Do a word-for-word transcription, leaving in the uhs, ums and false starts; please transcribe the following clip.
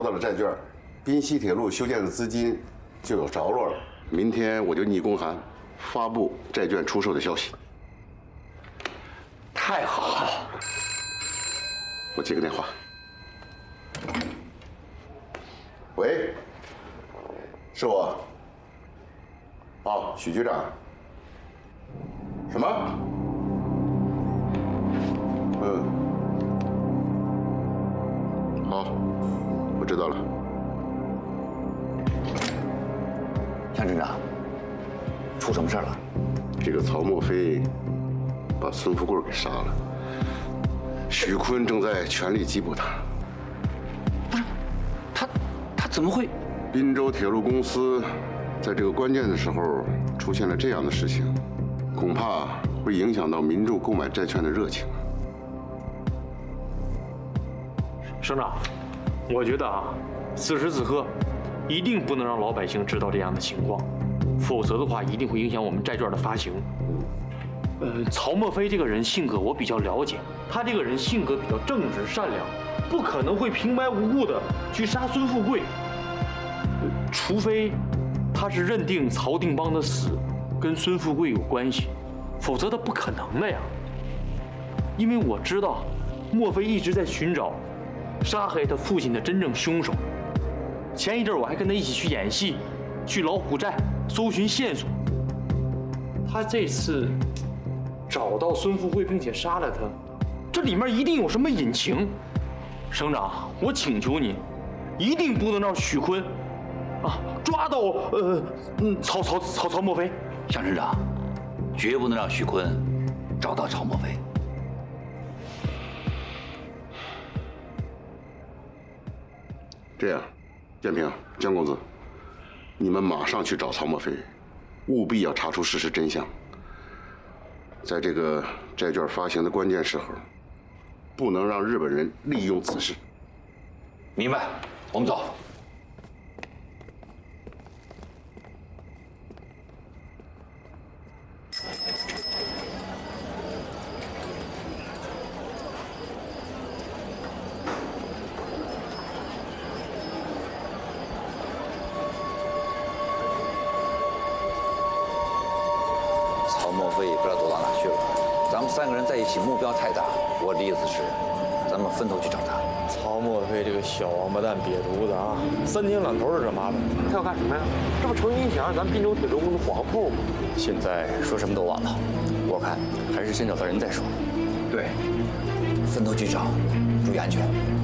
到了债券，滨西铁路修建的资金就有着落了。明天我就拟公函，发布债券出售的消息。 太好了！ 我接个电话。喂，是我。哦，许局长。什么？嗯。好，我知道了。 向镇长，出什么事了？ 这个曹墨飞把孙富贵给杀了，许坤正在全力缉捕他。 不是，他他怎么会？ 滨州铁路公司在这个关键的时候出现了这样的事情，恐怕会影响到民众购买债券的热情。 省长，我觉得啊，此时此刻一定不能让老百姓知道这样的情况，否则的话一定会影响我们债券的发行。呃，曹墨飞这个人性格我比较了解，他这个人性格比较正直善良，不可能会平白无故的去杀孙富贵，呃、除非他是认定曹定邦的死跟孙富贵有关系，否则他不可能的呀。因为我知道墨飞一直在寻找杀害他父亲的真正凶手。前一阵我还跟他一起去演戏，去老虎寨搜寻线索。他这次找到孙富贵并且杀了他，这里面一定有什么隐情。省长，我请求你，一定不能让许坤啊抓到呃嗯曹曹曹曹墨飞。 向镇长，绝不能让许坤找到曹墨飞。 这样，建平、江公子，你们马上去找曹墨飞，务必要查出事实真相。在这个债券发行的关键时候，不能让日本人利用此事。 明白，我们走。 曹墨飞也不知道躲到哪去了。咱们三个人在一起，目标太大。我的意思是，咱们分头去找他。 曹墨飞这个小王八蛋瘪犊子啊，三天两头的惹麻烦。 他要干什么呀？这不成心想让咱滨州铁路公司黄铺吗？ 现在说什么都晚了，我看还是先找到人再说。 对，分头去找，注意安全。